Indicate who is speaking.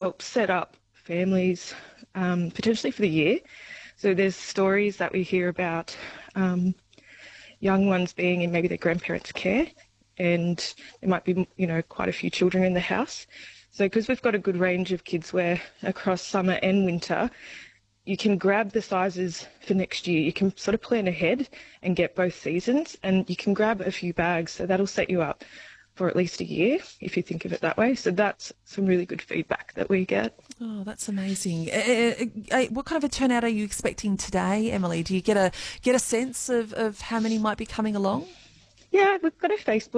Speaker 1: help set up families potentially for the year. So there's stories that we hear about young ones being in maybe their grandparents' care, and there might be, quite a few children in the house. So because we've got a good range of kids where across summer and winter, you can grab the sizes for next year. You can sort of plan ahead and get both seasons, and you can grab a few bags. So that'll set you up for at least a year if you think of it that way. So that's some really good feedback that we get.
Speaker 2: Oh, that's amazing. What kind of a turnout are you expecting today, Emily? Do you get a sense of how many might be coming along?
Speaker 1: Yeah, we've got a Facebook